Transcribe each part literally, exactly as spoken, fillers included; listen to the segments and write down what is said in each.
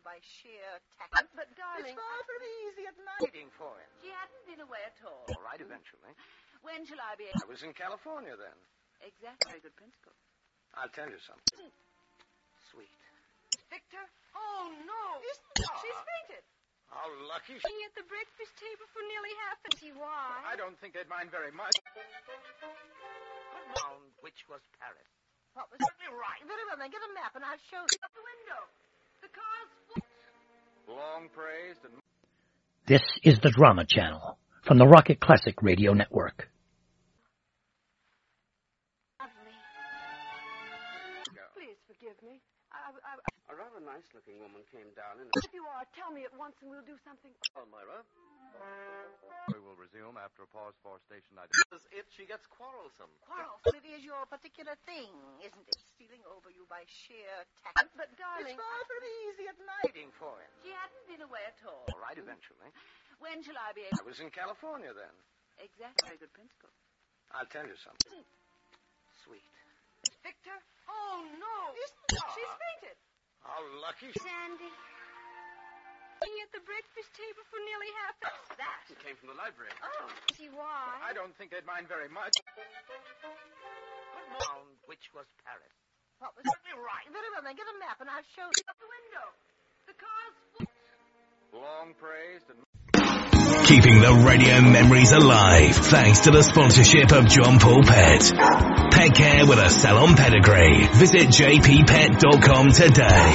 by sheer tact. But, darling... It's far from easy at night. Waiting for him. She hadn't been away at all. All right, eventually. When shall I be able... I was in California then. Exactly. Very good principle. I'll tell you something. Sweet. Victor? Oh, no. Isn't it? She's fainted. How lucky she... Being at the breakfast table for nearly half an hour. Why? I don't think they'd mind very much. Found which was Paris. What was... Certainly right. Very well, then get a map and I'll show you. Out the window. The car's full. Long praised and... This is the Drama Channel from the Rocket Classic Radio Network. Lovely. Please forgive me. I, I, I... A rather nice-looking woman came down and... If you are, tell me at once and we'll do something. Elmira. We will resume after a pause for station ID. As if she gets quarrelsome. Quarrelsome. It is your particular thing, isn't it? Stealing over you by sheer tact. But, darling... It's far from easy at night. Waiting for him. She hadn't been away at all. All right, eventually. When shall I be able... I was in California then. Exactly. Very good principle. I'll tell you something. Sweet. Victor? Oh, no. Isn't it? She's fainted. How lucky she... Sandy. Being at the breakfast table for nearly half an hour. That. It came from the library. Oh, see why? I don't think they'd mind very much. Found which was Paris. What was... Certainly right. Very well, then get a map and I'll show you. Out the window. The car's full. Long praised and... Keeping the radio memories alive thanks to the sponsorship of John Paul Pet. Pet care with a salon pedigree. Visit j p pet dot com today.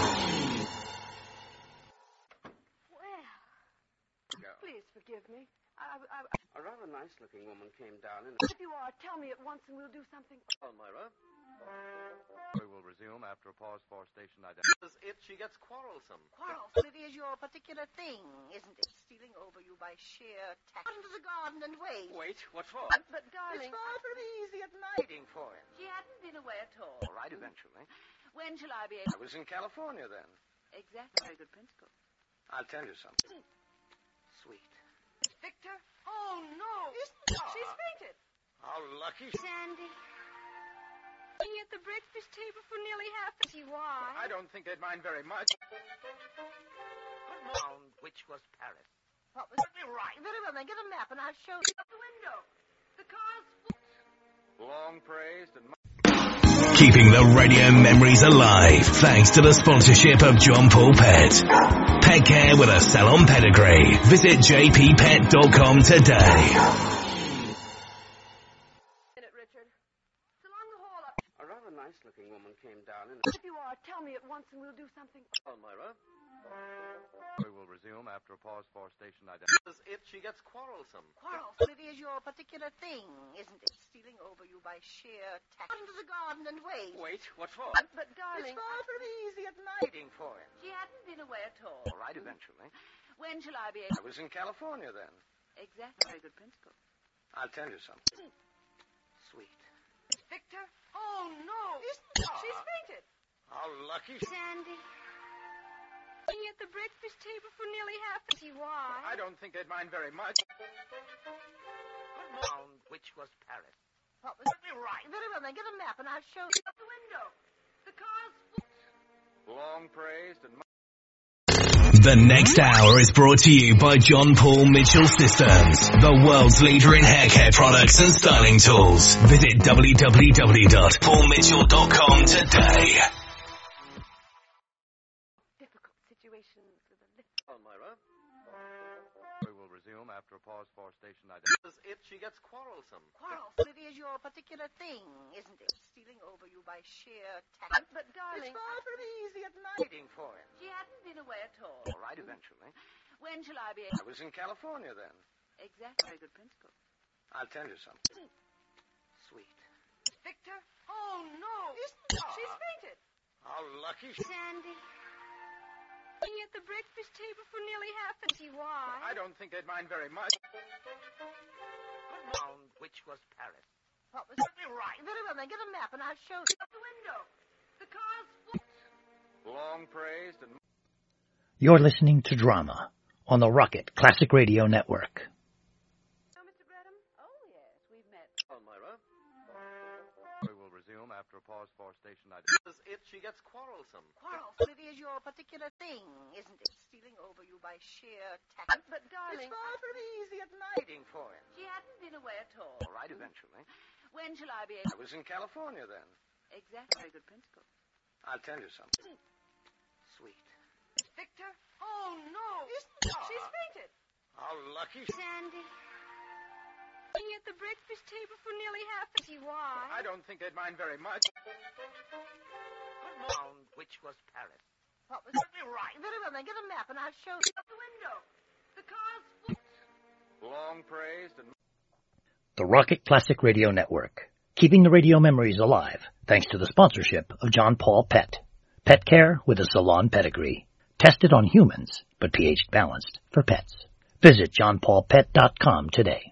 Well, please forgive me. I, I, I... A rather nice-looking woman came down and... If you are, tell me at once and we'll do something. Elmira. We will resume after a pause for station ID. As if she gets quarrelsome. Quarrelsome. It is your particular thing, isn't it? Stealing over you by sheer tact. Out into the garden and wait. Wait, what for? But, but darling... It's far from easy at night. Waiting for him. She hadn't been away at all. All right, eventually. When shall I be I able... was in California then. Exactly. Very good principle. I'll tell you something. Sweet. Victor? Oh, no. Isn't it? She's fainted. How lucky she... Sandy. Being at the breakfast table for nearly half an hour. See why? I don't think they'd mind very much. Found which was Paris. What was... Certainly right. Very well, then get a map and I'll show you. Out the window. The car's full. Long praised and... Keeping the radio memories alive thanks to the sponsorship of John Paul Pet. Pet care with a salon pedigree. Visit j p pet dot com today. Richard. It's along the hall up. A rather nice-looking woman came down and... If you are, tell me at once and we'll do something. Elmira. We will resume after a pause for station ID. As if she gets quarrelsome. Quarrelsome. It is your particular thing, isn't it? Stealing over you by sheer tact. Out into the garden and wait. Wait, what for? But, but darling... It's far from easy at night. Waiting for him. She hadn't been away at all. All right, eventually. When shall I be I able... was in California then. Exactly. Very good principle. I'll tell you something. Sweet. Victor? Oh, no. Isn't it? She's fainted. How lucky she... Sandy. Being at the breakfast table for nearly half an hour. See why? I don't think they'd mind very much. Found which was Paris. What was... Certainly right. Very well, then get a map and I'll show you. Out the window. The car's full. Long praised and... The next hour is brought to you by John Paul Mitchell Systems, the world's leader in hair care products and styling tools. Visit w w w dot paul mitchell dot com today. Difficult situations with a lift. Elmira. We will resume after a pause for station ID. As if she gets quarrelsome. Quarrelsome. It is your particular thing, isn't it? Stealing over you by sheer tact. But, darling... It's far from easy at night. Waiting for him. She hadn't been away at all. All right, eventually. When shall I be able... I was in California then. Exactly. Very good principle. I'll tell you something. Sweet. Victor? Oh, no. Isn't it? She's fainted. How lucky she... Sandy. Being at the breakfast table for nearly half an hour. See why? I don't think they'd mind very much. Found which was Paris. What was... Certainly right. Very well, then get a map and I'll show you. Out the window. The car's full. Long praised and... You're listening to Drama on the Rocket Classic Radio Network. Oh, Mister Bradham? Oh, yes, we've met. Elmira. We will resume after a pause for station ID. As If she gets quarrelsome. Quarrelsome. It is your particular thing, isn't it? Stealing over you by sheer tact. But, darling, it's far from easy at night. Waiting for him. she hadn't been away at all. All right, eventually. When shall I be I able... was in California then. Exactly. Very good principle. I'll tell you something. Sweet. Victor? Oh, no. Isn't it? She's fainted. How lucky. Sandy. Sitting at the breakfast table for nearly half an hour. Why? I don't think they'd mind very much. Found which was Paris. What was it? Right. Very well, then get a map and I'll show you. The window. The car's... Long praised and... The Rocket Classic Radio Network, keeping the radio memories alive thanks to the sponsorship of John Paul Pet. Pet care with a salon pedigree. Tested on humans, but pH balanced for pets. Visit john paul pet dot com today.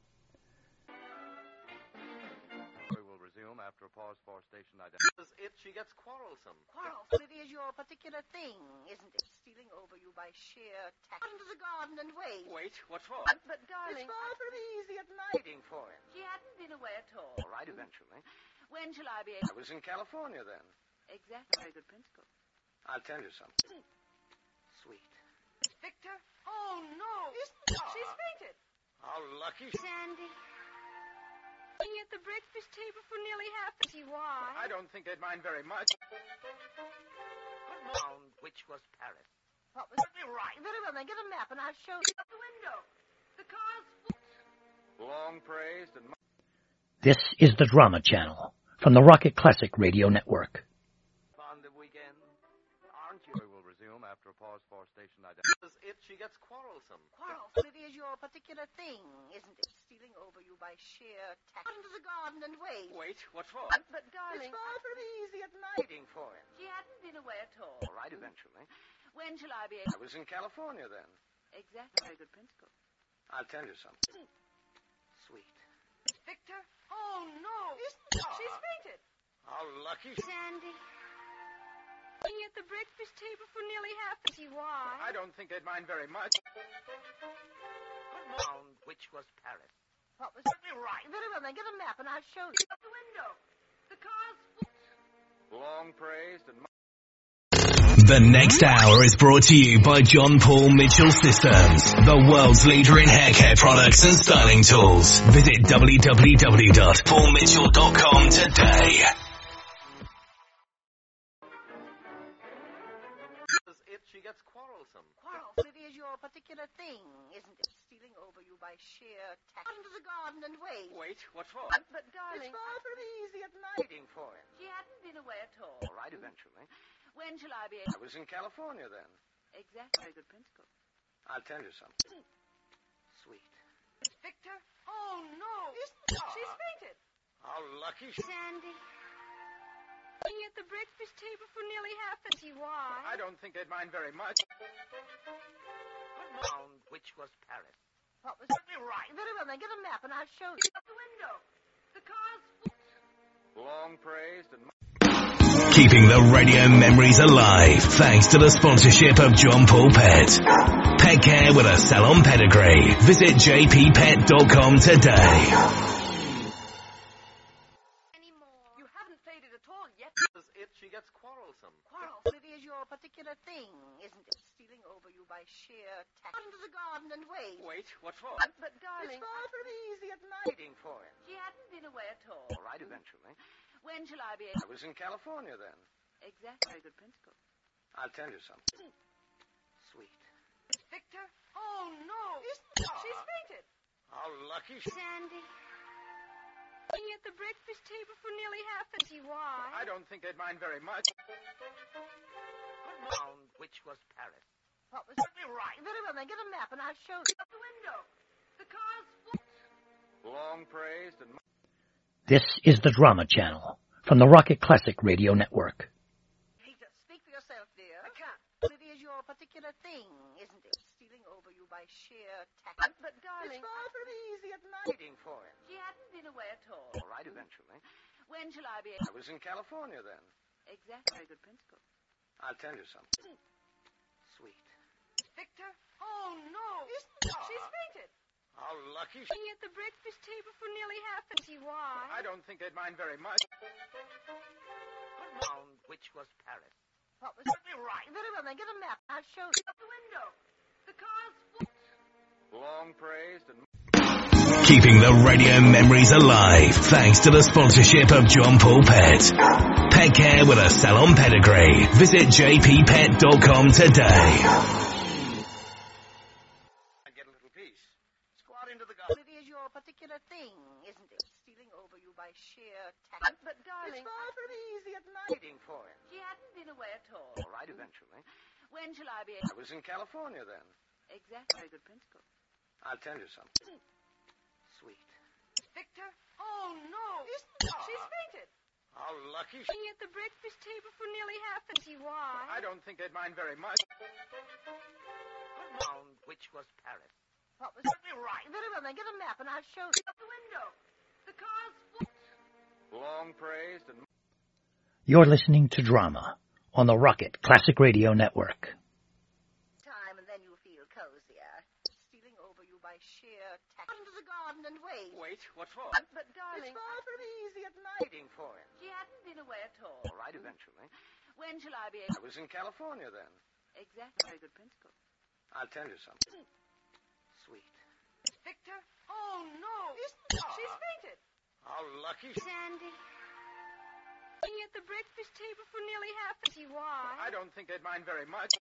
We will resume after a pause for station identification. If she gets quarrelsome. Quarrelsome. It is your particular thing, isn't it? Stealing over you by sheer tact. Out into the garden and wait. Wait, what for? But, darling, It's far from easy at night. Waiting for him. she hadn't been away at all. All right, eventually. When shall I be I able... was in California then. Exactly. Very good principle. I'll tell you something. Sweet. Victor? Oh, no. Isn't it? She's fainted. How lucky. Sandy. Sitting at the breakfast table for nearly half an hour. Why? I don't think they'd mind very much. Found which was Paris. What was it? Right. Very well, then get a map and I'll show you. The window. The car's... Long praised and... This is the Drama Channel from the Rocket Classic Radio Network. On the weekend. Aren't you? We will resume after a pause for station identification. If she gets quarrelsome. Quarrelsome. It is your particular thing, isn't it? Stealing over you by sheer tact. Out into the garden and wait. Wait, what for? But, darling, It's far from easy at night. Waiting for him. she hadn't been away at all. All right, eventually. When shall I be I able... was in California then. Exactly. Very good principle. I'll tell you something. Sweet. Victor? Oh, no. Isn't it? She's fainted. How lucky. Sandy. Sitting at the breakfast table for nearly half an hour. Why? I don't think they'd mind very much. Found which was Paris. What was it? Right. Very well, then get a map and I'll show you. The window. The car's... Long praised and... The next hour is brought to you by John Paul Mitchell Systems, the world's leader in hair care products and styling tools. Visit w w w dot paul mitchell dot com today. If she gets quarrelsome. Quarrelsome. It is your particular thing, isn't it? Stealing over you by sheer tact. Out into the garden and wait. Wait, what for? But, darling, It's far from easy at night. Waiting for him. she hadn't been away at all. All right, eventually. When shall I be I able... was in California then. Exactly. Very good principle. I'll tell you something. Sweet. Victor? Oh, no. Isn't it? She's fainted. How lucky. Sandy. Sitting at the breakfast table for nearly half an hour. Why? I don't think they'd mind very much. Found which was Paris. What was it? Right. Very well, then get a map and I'll show you. The window. The car's... Long praised and... Keeping the radio memories alive thanks to the sponsorship of John Paul Pet. Pet care with a salon pedigree. Visit j p pet dot com today. Anymore. You haven't faded at all yet. If she gets quarrelsome. Quarrelsome. It is your particular thing, isn't it? Stealing over you by sheer tact. Out into the garden and wait. Wait, what for? But, darling, It's far from easy at night. Waiting for him. she hadn't been away at all. All right, eventually. When shall I be I able... was in California then. Exactly. Very good principle. I'll tell you something. Sweet. Victor? Oh, no. Isn't it? She's fainted. How lucky. Sandy. Sitting at the breakfast table for nearly half an hour. Why? I don't think they'd mind very much. Found which was Paris. What was it? Right. Very well, then get a map and I'll show you. The window. The car's... Long praised and... This is the Drama Channel from the Rocket Classic Radio Network. Peter, speak for yourself, dear. I can't. It is your particular thing, isn't it? Stealing over you by sheer tact. But, darling, It's far from easy at night. Waiting for him. she hadn't been away at all. All right, eventually. When shall I be I able... was in California then. Exactly. Very good principle. I'll tell you something. Sweet. Victor? Oh, no. Isn't it? She's fainted. How lucky. Sitting at the breakfast table for nearly half an hour. Why? I don't think they'd mind very much. Round which was Paris. What was Let me right. Very well, then get a map. I'll show you. Out the window. The car's full. Long praised and Keeping the radio memories alive thanks to the sponsorship of John Paul Pet. Pet care with a salon pedigree. Visit j p pet dot com today. Get a little peace. Squat into the garden. It is your particular thing, isn't it? Stealing over you by sheer tact. But, darling, It's far from easy at night. Waiting for him. she hadn't been away at all. All right, eventually. When shall I be I able... was in California then. Exactly. Very good principle. I'll tell you something. Sweet. Victor? Oh, no. Isn't it? She's fainted. How lucky she... Sitting at the breakfast table for nearly half an... See why? I don't think they'd mind very much. Round which was Paris. What was Let me right. Very well, then get a map and I'll show you. Out the window. The car's full. Long praised and You're listening to Drama on the Rocket Classic Radio Network. Time and then you feel cozier. Stealing over you by sheer tact. Out into the garden and wait. Wait, what for? But, but It's darling, far from easy at night. Waiting for him. she hadn't been away at all. All right, eventually. When shall I be I able... was in California then. Exactly. Very good principle. I'll tell you something. Sweet. Victor? Oh, no. Isn't it? She's fainted. How lucky she... Sandy? Sitting at the breakfast table for nearly half an... See why? I don't think they'd mind very much.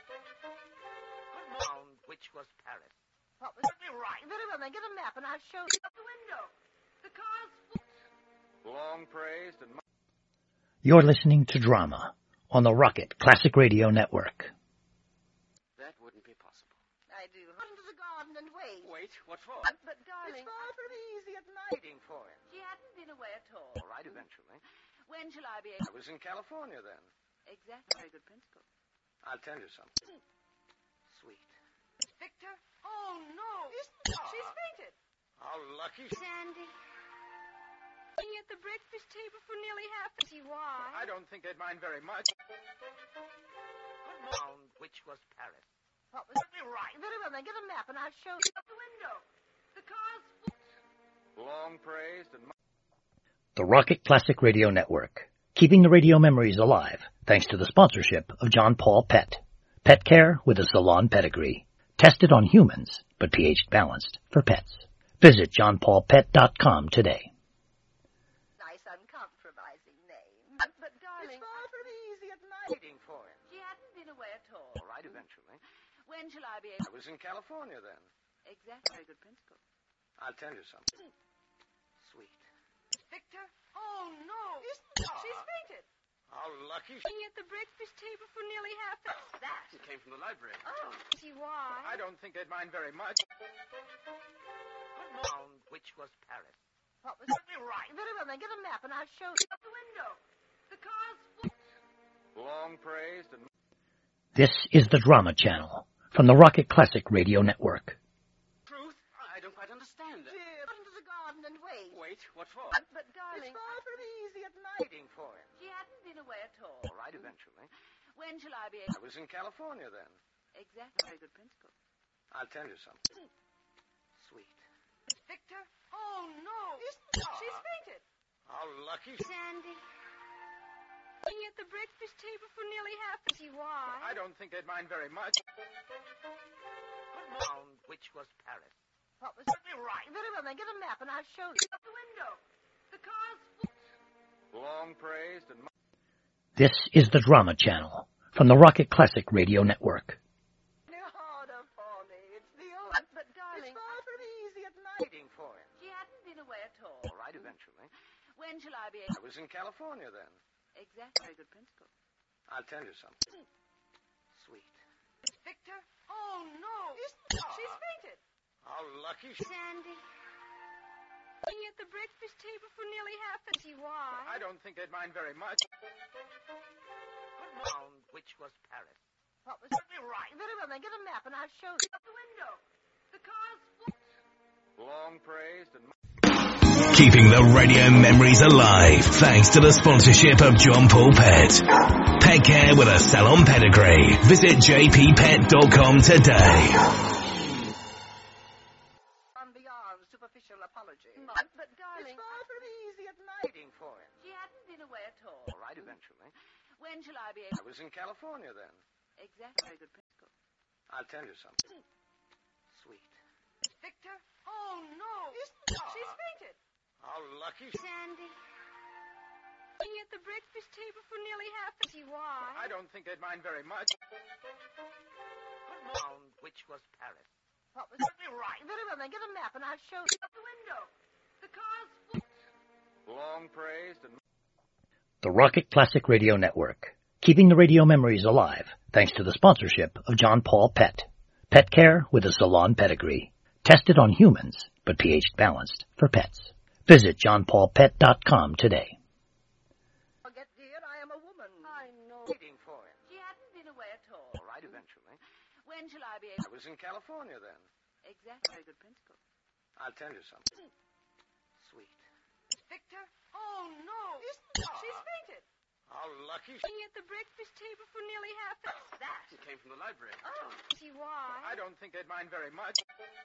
Round which was Paris. What was Let me right. Very well, then get a map and I'll show you. Out the window. The car's full. Long praised and You're listening to Drama on the Rocket Classic Radio Network. That wouldn't be possible. I do. Out into the garden and wait. Wait, what for? But, but It's darling, far from easy at night. Waiting for him. she hadn't been away at all. All right, eventually. When shall I be I able... was in California then. Exactly. Very good principle. I'll tell you something. Sweet. Victor? Oh, no. Isn't it? She's fainted. How lucky she... Sandy? Sitting at the breakfast table for nearly half an... See why? I don't think they'd mind very much. Round which was Paris. What was Let me right. Very well, then get a map and I'll show you. Out the window. The car's full. Long praised and The Rocket Classic Radio Network, keeping the radio memories alive thanks to the sponsorship of John Paul Pet. Pet care with a salon pedigree. Tested on humans, but pH balanced for pets. Visit john paul pet dot com today. Nice, uncompromising name. But, but It's darling, far from easy at night. Waiting for him. she hadn't been away at all. All right, eventually. When shall I be I able... was in California then. Exactly. Very good principle. I'll tell you something. Sweet. Victor? Oh, no. Isn't it? She's fainted. How lucky she... Sitting at the breakfast table for nearly half an... That came from the library. Oh, see why? I don't think they'd mind very much. Round which was Paris. What was Let me right. Very well, then get a map and I'll show you. Out the window. The car's full. Long praised and This is the Drama Channel from the Rocket Classic Radio Network. Truth? I don't quite understand. Dear, out into the garden and wait. Wait, what for? But, but It's darling, far from easy at night. Waiting for him. she hadn't been away at all. All right, eventually. When shall I be I able... was in California then. Exactly. Very good principle. I'll tell you something. Sweet. Victor? Oh, no. Isn't it? She's fainted. How lucky she... Sandy? Sitting at the breakfast table for nearly half an... See why? I don't think they'd mind very much. Round which was Paris. What was Let me right. Very well, then get a map and I'll show you. Out the window. The car's full. Long praised and This is the Drama Channel from the Rocket Classic Radio Network. No harder for me. It's the old... But, but It's darling, far from easy at night. Waiting for him. she hadn't been away at all. All right, eventually. When shall I be I able... was in California then. Exactly. Very good principle. I'll tell you something. Sweet. Victor? Oh, no. Isn't it? She's fainted. How lucky she... Sandy? Sitting at the breakfast table for nearly half an... See why? I don't think they'd mind very much. Round which was Paris. What was Let me right. Very well, then get a map and I'll show you. Out the window. The car's full. Long praised and Keeping the radio memories alive thanks to the sponsorship of John Paul Pet. Pet care with a salon pedigree. Visit j p pet dot com today. On beyond superficial apology. But, but It's darling, far from easy at night. Waiting for him. she hadn't been away at all. All right, eventually. I be able... I was in California then. Exactly. Very good principal. I'll tell you something. Sweet. Victor? Oh, no. Isn't she? She's fainted. How lucky. Sandy. Sitting at the breakfast table for nearly half an hour. Why? I don't think they'd mind very much. Found which was Paris. What was it? Right. Very well, then get a map and I'll show you. Out the window. The car's full. Long praised and... The Rocket Classic Radio Network, keeping the radio memories alive thanks to the sponsorship of John Paul Pet. Pet care with a salon pedigree. Tested on humans, but pH balanced for pets. Visit john paul pet dot com today. Forget, dear, I am a woman. I know. Waiting for him. She hadn't been away at all. All right, eventually. When shall I be I able... was in California then. Exactly. Very good principal. I'll tell you something. Sweet. Victor? Oh, no. Isn't she? She's fainted. How lucky. Sitting at the breakfast table for nearly half an hour. That. It came from the library. Oh. See why? I don't think they'd mind very much.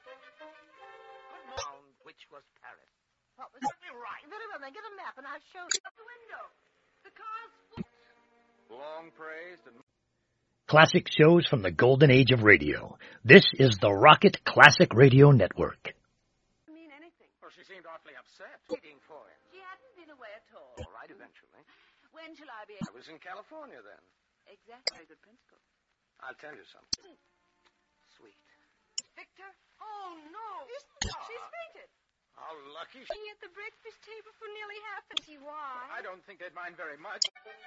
Found which was Paris. What was it? Right. Very well, then get a map and I'll show you. Out the window. The car's full. Long praised and... Classic shows from the golden age of radio. This is the Rocket Classic Radio Network. Mean anything. Well, she seemed awfully upset. Waiting for him. She hadn't been away at all. All right, eventually. When shall I be I able... was in California then. Exactly. Very good principal. I'll tell you something. Sweet. Victor? Oh, no. Isn't she? She's fainted. How lucky. Sitting at the breakfast table for nearly half an hour. See why? I don't think they'd mind very much.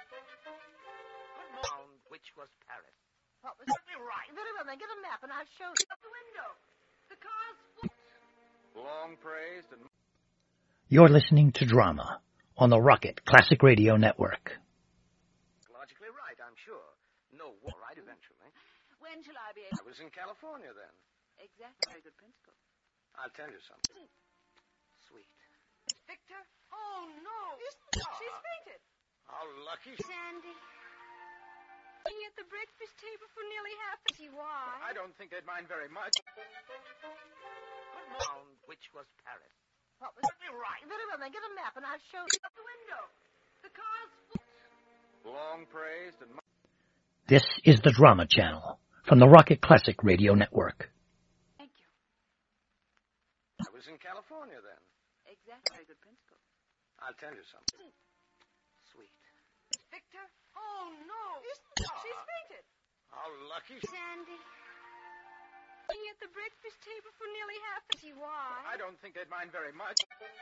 Found which was Paris. What was it? Right. Very well, then get a map and I'll show you. Out the window. The car's full. Long praised and... You're listening to Drama on the Rocket Classic Radio Network. Logically right, I'm sure. No war, right, eventually. When shall I be I able... was in California then. Exactly. Very good principal. I'll tell you something. Sweet. Victor? Oh, no. Isn't she? She's fainted. How lucky. Sandy. Sitting at the breakfast table for nearly half an hour. See why? I don't think they'd mind very much. Found which was Paris. What was it? Right. Very well, then get a map and I'll show you. Out the window. The car's full. Long praised and... This is the Drama Channel from the Rocket Classic Radio Network. Thank you. I was in California then. Exactly. Very good principal. I'll tell you something. Sweet. Victor? Oh, no. Isn't she? She's fainted. How lucky. Sandy. Sitting at the breakfast table for nearly half an hour. See why? I don't think they'd mind very much.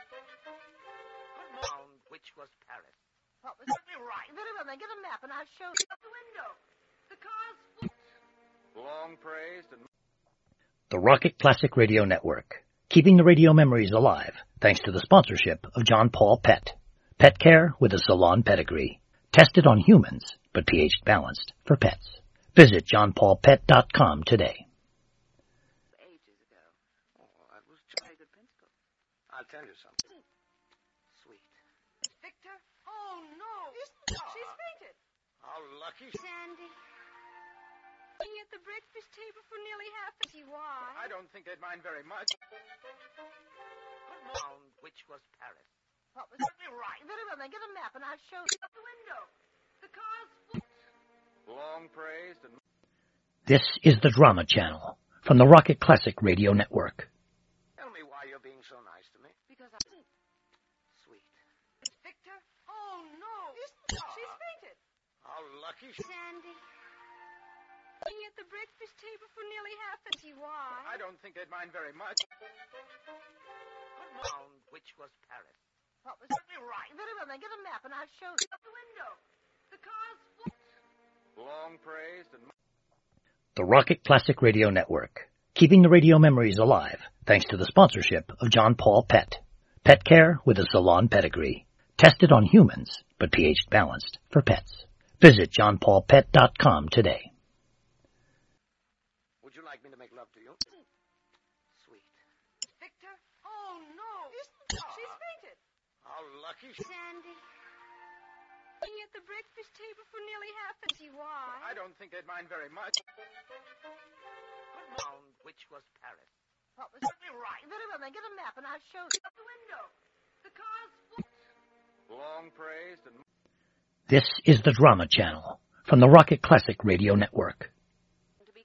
Found which was Paris. What was it? Right. Very well, then get a map and I'll show you. Out the window. The car's full. Long praised and... The Rocket Classic Radio Network, keeping the radio memories alive thanks to the sponsorship of John Paul Pet. Pet care with a salon pedigree. Tested on humans, but pH balanced for pets. Visit john paul pet dot com today. Ages ago. Oh, that was Very good principal. I'll tell you something. Sweet. Victor? Oh, no. Isn't she? She's fainted. How lucky. Sandy. Sitting at the breakfast table for nearly half an hour. See why? I don't think they'd mind very much. Found which was Paris. What was it? Right. Very well, then get a map and I'll show you. Out the window. The car's full. Long praised and... This is the Drama Channel from the Rocket Classic Radio Network. Tell me why you're being so nice to me. Because I... Sweet. Victor? Oh, no. Isn't she? She's fainted. How lucky. Sandy. Sitting at the breakfast table for nearly half an hour. See why? I don't think they'd mind very much. Found which was Paris. What was it? Right. Very well, then get a map and I'll show you. Out the window. The car's full. Long praised and... The Rocket Classic Radio Network, keeping the radio memories alive thanks to the sponsorship of John Paul Pet. Pet care with a salon pedigree. Tested on humans, but pH balanced for pets. Visit john paul pet dot com today. Would you like me to make love to you? Sweet. Victor? Oh, no. Isn't she? She's fainted. How lucky. Sandy. Sitting at the breakfast table for nearly half an hour. See why? I don't think they'd mind very much. Found which was Paris. What was it? Right. Very well, then get a map and I'll show you. Out the window. The car's full. Long praised and... This is the Drama Channel from the Rocket Classic Radio Network.